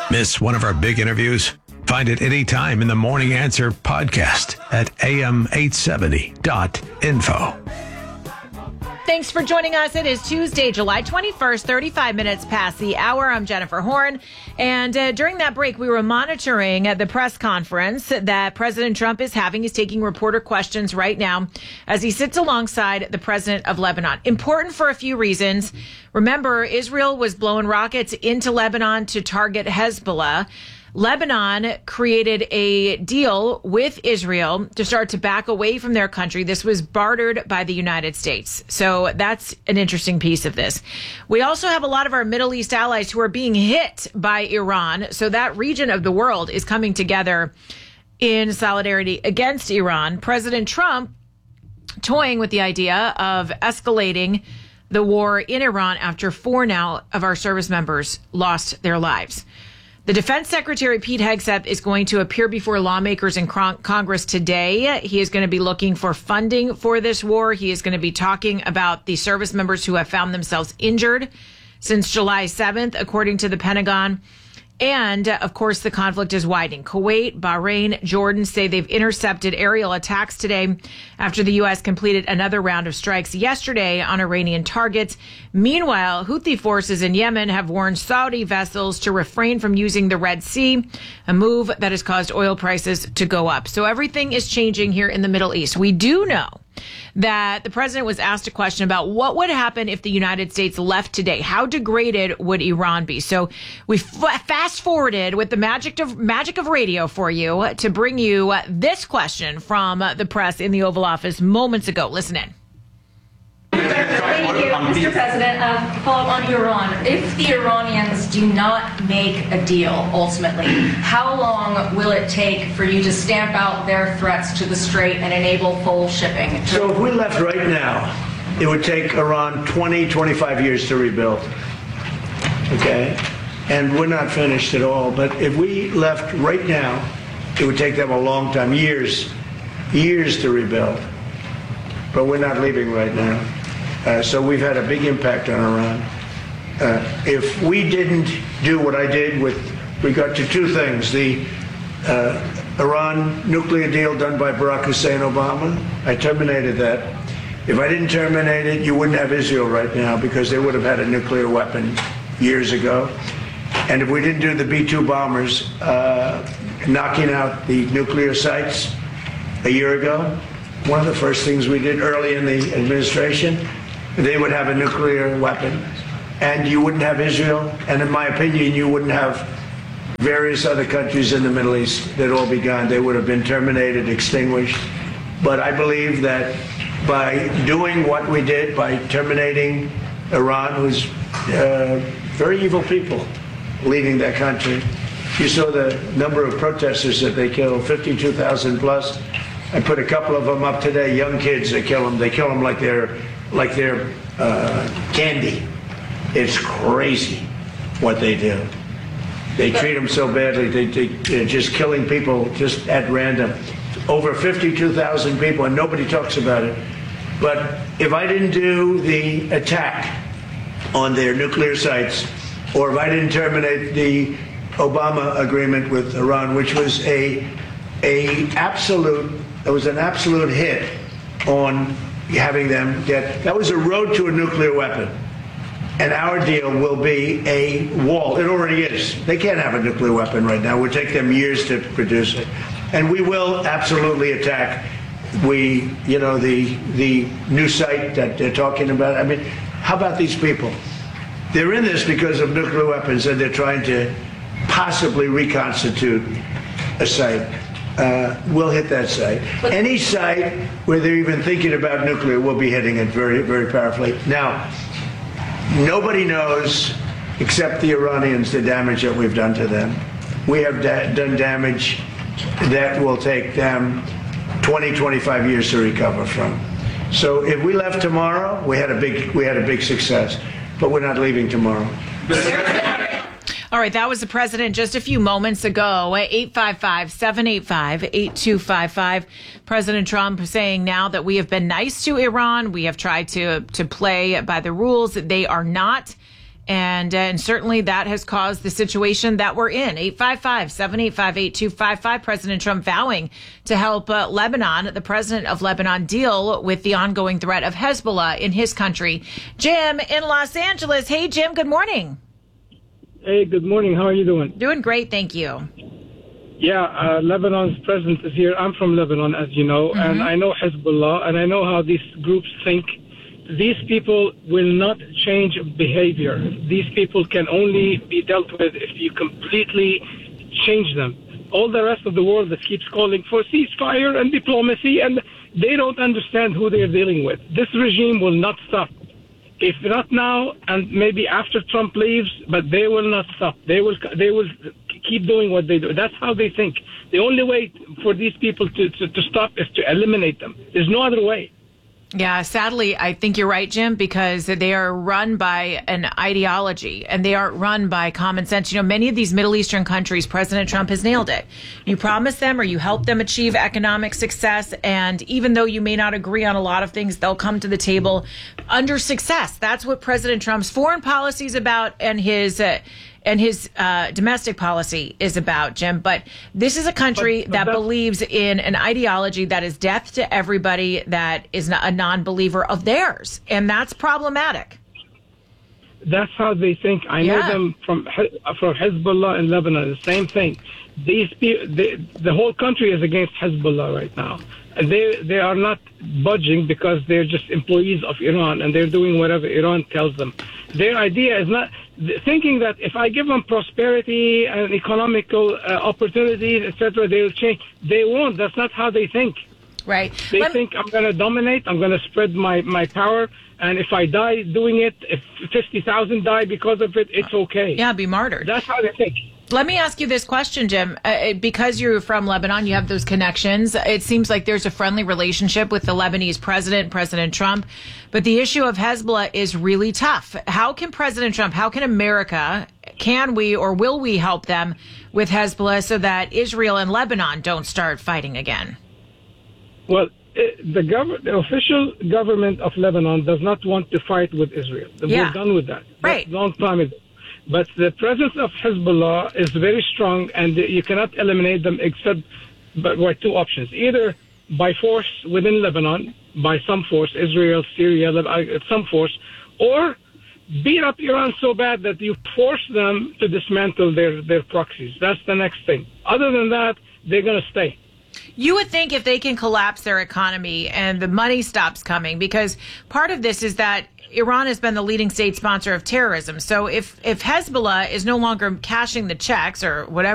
Miss one of our big interviews? Find it anytime in the Morning Answer podcast at am870.info. Thanks for joining us. It is Tuesday, July 21st, 35 minutes past the hour. I'm Jennifer Horn. And during that break, we were monitoring the press conference that President Trump is having. He's taking reporter questions right now as he sits alongside the president of Lebanon. Important for a few reasons. Remember, Israel was blowing rockets into Lebanon to target Hezbollah. Lebanon created a deal with Israel to start to back away from their country. This was bartered by the United States. So that's an interesting piece of this. We also have a lot of our Middle East allies who are being hit by Iran. So that region of the world is coming together in solidarity against Iran. President Trump toying with the idea of escalating the war in Iran after 4 now of our service members lost their lives. The Defense Secretary, Pete Hegseth, is going to appear before lawmakers in Congress today. He is going to be looking for funding for this war. He is going to be talking about the service members who have found themselves injured since July 7th, according to the Pentagon. And, of course, the conflict is widening. Kuwait, Bahrain, Jordan say they've intercepted aerial attacks today after the U.S. completed another round of strikes yesterday on Iranian targets. Meanwhile, Houthi forces in Yemen have warned Saudi vessels to refrain from using the Red Sea, a move that has caused oil prices to go up. So everything is changing here in the Middle East. We do know that the president was asked a question about what would happen if the United States left today. How degraded would Iran be? So we fast forwarded with the magic of radio for you to bring you this question from the press in the Oval Office moments ago. Listen in. Thank you, Mr. President. Follow up on Iran. If the Iranians do not make a deal, ultimately, how long will it take for you to stamp out their threats to the Strait and enable full shipping? So if we left right now, it would take Iran 25 years to rebuild. Okay? And we're not finished at all. But if we left right now, it would take them a long time, years to rebuild. But we're not leaving right now. So we've had a big impact on Iran. If we didn't do what I did with regard to 2 things, the Iran nuclear deal done by Barack Hussein Obama, I terminated that. If I didn't terminate it, you wouldn't have Israel right now because they would have had a nuclear weapon years ago. And if we didn't do the B-2 bombers knocking out the nuclear sites a year ago, one of the first things we did early in the administration, they would have a nuclear weapon, and you wouldn't have Israel, and in my opinion, you wouldn't have various other countries in the Middle East. They'd all be gone. They would have been terminated, extinguished. But I believe that by doing what we did, by terminating Iran, who's very evil people leading that country. You saw the number of protesters that they killed, 52,000 plus. I put a couple of them up today, young kids, they kill them. They kill them like they're candy. It's crazy what they do. They treat them so badly. They're just killing people just at random. Over 52,000 people, and nobody talks about it. But if I didn't do the attack on their nuclear sites, or if I didn't terminate the Obama agreement with Iran, which was an absolute hit on having them get, that was a road to a nuclear weapon. And our deal will be a wall. It already is. They can't have a nuclear weapon right now. It would take them years to produce it. And we will absolutely attack the new site that they're talking about. I mean, how about these people? They're in this because of nuclear weapons, and they're trying to possibly reconstitute a site. We'll hit that site. Any site where they're even thinking about nuclear, we'll be hitting it very, very powerfully. Now, nobody knows, except the Iranians, the damage that we've done to them. We have done damage that will take them 25 years to recover from. So if we left tomorrow, we had a big success. But we're not leaving tomorrow. All right, that was the president just a few moments ago. 855-785-8255. President Trump saying now that we have been nice to Iran. We have tried to play by the rules. They are not. And certainly that has caused the situation that we're in. 855-785-8255. President Trump vowing to help Lebanon, the president of Lebanon, deal with the ongoing threat of Hezbollah in his country. Jim in Los Angeles. Hey, Jim, good morning. Hey, good morning. How are you doing? Doing great, thank you. Yeah, Lebanon's president is here. I'm from Lebanon, as you know, and I know Hezbollah, and I know how these groups think. These people will not change behavior. These people can only be dealt with if you completely change them. All the rest of the world that keeps calling for ceasefire and diplomacy, and they don't understand who they're dealing with. This regime will not stop. If not now, and maybe after Trump leaves, but they will not stop. They will keep doing what they do. That's how they think. The only way for these people to stop is to eliminate them. There's no other way. Yeah, sadly, I think you're right, Jim, because they are run by an ideology and they aren't run by common sense. You know, many of these Middle Eastern countries, President Trump has nailed it. You promise them or you help them achieve economic success. And even though you may not agree on a lot of things, they'll come to the table under success. That's what President Trump's foreign policy is about and his domestic policy is about, Jim. But this is a country that believes in an ideology that is death to everybody that is a non-believer of theirs. And that's problematic. That's how they think. I know them from Hezbollah in Lebanon, the same thing. These people, the whole country is against Hezbollah right now. And they are not budging because they're just employees of Iran and they're doing whatever Iran tells them. Their idea is not thinking that if I give them prosperity and economical opportunities, etc., they'll change. They won't. That's not how they think. Right. They think I'm going to dominate. I'm going to spread my power. And if I die doing it, if 50,000 die because of it, it's okay. Yeah, be martyred. That's how they think. Let me ask you this question, Jim. Because you're from Lebanon, you have those connections. It seems like there's a friendly relationship with the Lebanese president, President Trump. But the issue of Hezbollah is really tough. How can President Trump, how can America, can we or will we help them with Hezbollah so that Israel and Lebanon don't start fighting again? Well, the official government of Lebanon does not want to fight with Israel. We're done with that. Right. That's a long time ago. But the presence of Hezbollah is very strong, and you cannot eliminate them except by two options. Either by force within Lebanon, by some force, Israel, Syria, some force, or beat up Iran so bad that you force them to dismantle their proxies. That's the next thing. Other than that, they're going to stay. You would think if they can collapse their economy and the money stops coming, because part of this is that Iran has been the leading state sponsor of terrorism. So if Hezbollah is no longer cashing the checks or whatever,